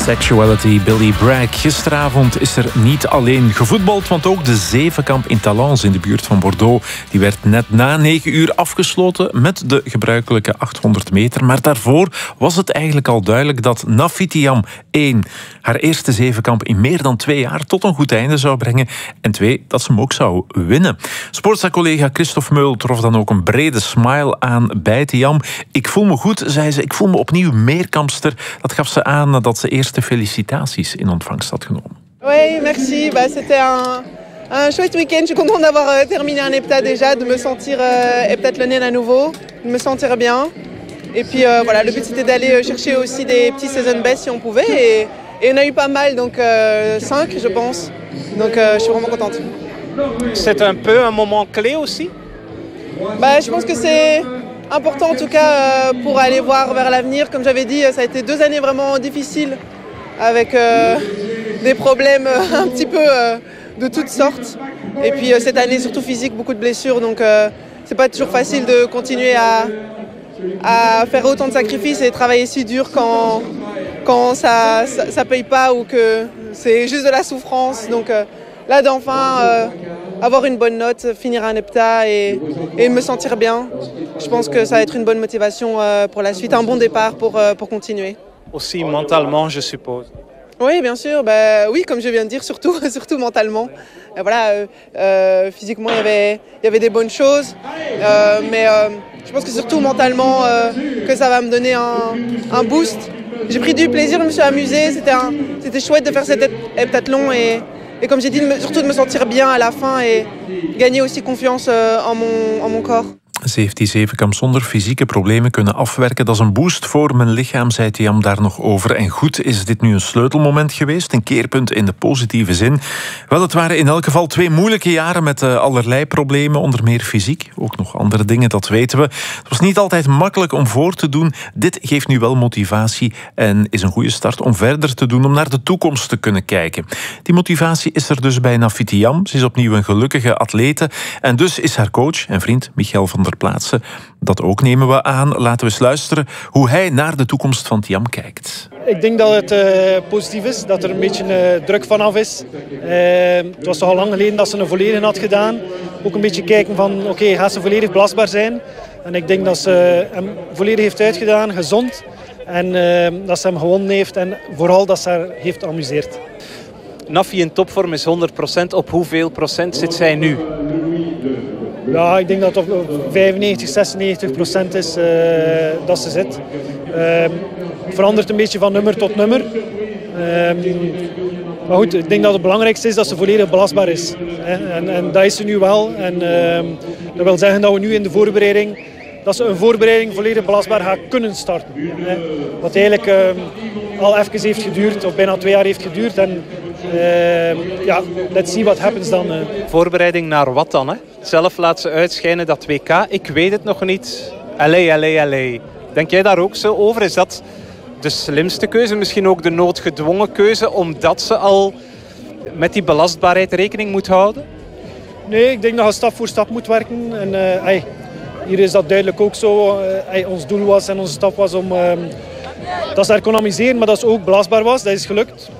Sexuality, Billy Bragg. Gisteravond is er niet alleen gevoetbald, want ook de zevenkamp in Talence in de buurt van Bordeaux. Die werd net na 9 uur afgesloten met de gebruikelijke 800 meter. Maar daarvoor was het eigenlijk al duidelijk dat Nafiti Am 1 haar eerste zevenkamp in meer dan 2 jaar tot een goed einde zou brengen. En 2, dat ze hem ook zou winnen. Sportza-collega Christophe Meul trof dan ook een brede smile aan bij Tiam. Ik voel me goed, zei ze. Ik voel me opnieuw meerkampster. Dat gaf ze aan nadat ze eerste felicitaties in ontvangst had genomen. Oui, merci. C'était un chouette week-end. Je suis contente d'avoir terminé un hepta déjà, de me sentir heptathlonienne à nouveau, de me sentir bien. Et puis voilà, le but c'était d'aller chercher aussi des petits season bests si on pouvait. Et on a eu pas mal, donc 5 je pense. Donc je suis vraiment contente. C'est un peu un moment clé aussi? Je pense que c'est important en tout cas pour aller voir vers l'avenir. Comme j'avais dit, ça a été 2 années vraiment difficiles avec des problèmes un petit peu de toutes sortes. Et puis cette année surtout physique, beaucoup de blessures. Donc c'est pas toujours facile de continuer à faire autant de sacrifices et travailler si dur quand ça paye pas ou que c'est juste de la souffrance. Donc là d'enfin avoir une bonne note, finir un hepta et me sentir bien. Je pense que ça va être une bonne motivation pour la suite, un bon départ pour continuer. Aussi mentalement, je suppose. Oui, bien sûr. Oui, comme je viens de dire, surtout mentalement. Physiquement, il y avait des bonnes choses. Mais je pense que surtout mentalement, que ça va me donner un boost. J'ai pris du plaisir, je me suis amusée. C'était chouette de faire cet heptathlon. Et comme j'ai dit, surtout de me sentir bien à la fin et gagner aussi confiance en mon corps. Ze heeft die zevenkamp zonder fysieke problemen kunnen afwerken. Dat is een boost voor mijn lichaam, zei Tiam daar nog over. En goed, is dit nu een sleutelmoment geweest? Een keerpunt in de positieve zin? Wel, het waren in elk geval 2 moeilijke jaren met allerlei problemen, onder meer fysiek. Ook nog andere dingen, dat weten we. Het was niet altijd makkelijk om voor te doen. Dit geeft nu wel motivatie en is een goede start om verder te doen, om naar de toekomst te kunnen kijken. Die motivatie is er dus bij Nafiti Am. Ze is opnieuw een gelukkige atlete. En dus is haar coach en vriend Michael van der Plaatsen. Dat ook nemen we aan. Laten we eens luisteren hoe hij naar de toekomst van Tiam kijkt. Ik denk dat het positief is, dat er een beetje druk vanaf is. Het was toch al lang geleden dat ze een volledige had gedaan. Ook een beetje kijken van, oké, gaat ze volledig belastbaar zijn? En ik denk dat ze hem volledig heeft uitgedaan, gezond. En dat ze hem gewonnen heeft en vooral dat ze haar heeft geamuseerd. Nafi in topvorm is 100%. Op hoeveel procent zit zij nu? Ja, ik denk dat het op 95-96% is dat ze zit. Het verandert een beetje van nummer tot nummer. Maar goed, ik denk dat het belangrijkste is dat ze volledig belastbaar is. En dat is ze nu wel. En dat wil zeggen dat we nu in de voorbereiding, dat ze een voorbereiding volledig belastbaar gaat kunnen starten. Wat eigenlijk al even heeft geduurd, of bijna 2 jaar heeft geduurd. En let's see what happens dan. Voorbereiding naar wat dan? Hè? Zelf laat ze uitschijnen dat WK. Ik weet het nog niet. Allee. Denk jij daar ook zo over? Is dat de slimste keuze? Misschien ook de noodgedwongen keuze, omdat ze al met die belastbaarheid rekening moet houden? Nee, ik denk dat je stap voor stap moet werken. En hier is dat duidelijk ook zo. Ons doel was en onze stap was om dat ze haar kon amuseren, maar dat ze ook belastbaar was. Dat is gelukt.